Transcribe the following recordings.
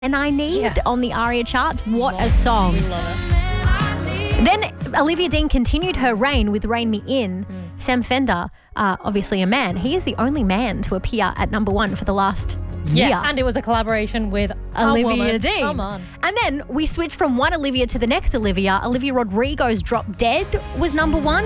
And I Need on the ARIA charts. What a song. We love it. Then Olivia Dean continued her reign with Rein Me In. Sam Fender, obviously a man. He is the only man to appear at number one for the last year. And it was a collaboration with Olivia Dean. Come on. And then we switched from one Olivia to the next Olivia. Olivia Rodrigo's Drop Dead was number one.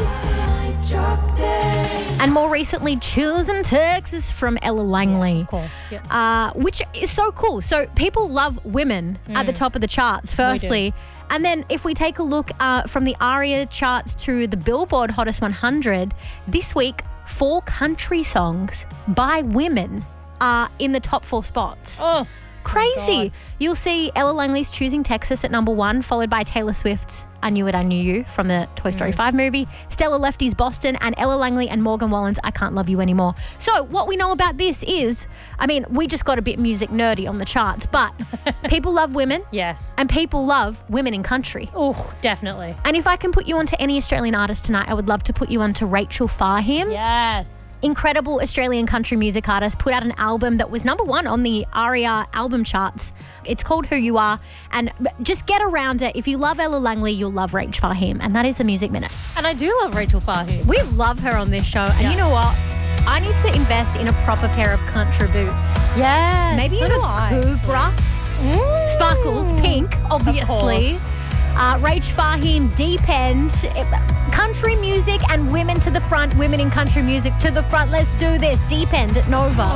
And more recently, Choosing Texas from Ella Langley. Of course. Which is so cool. So people love women at the top of the charts, firstly. And then if we take a look from the ARIA charts to the Billboard Hottest 100, this week, 4 country songs by women are in the top 4 spots. Oh, crazy. You'll see Ella Langley's Choosing Texas at number 1, followed by Taylor Swift's I Knew It, I Knew You from the Toy Story 5 movie, Stella Lefty's Boston, and Ella Langley and Morgan Wallen's I Can't Love You Anymore. So what we know about this is, I mean, we just got a bit music nerdy on the charts, but people love women. Yes. And people love women in country. Oh, definitely. And if I can put you onto any Australian artist tonight, I would love to put you onto Rachel Fahim. Yes. Incredible Australian country music artist, put out an album that was number 1 on the ARIA album charts. It's called Who You Are, and just get around it. If you love Ella Langley, you'll love Rach Fahim, and that is the Music Minute. And I do love Rachel Fahim. We love her on this show, and you know what? I need to invest in a proper pair of country boots. Yes. Maybe so in do a I. Cobra. Sparkles, pink, obviously. Rach Fahim, Deep End, country music and women to the front, women in country music to the front. Let's do this. Deep End at Nova.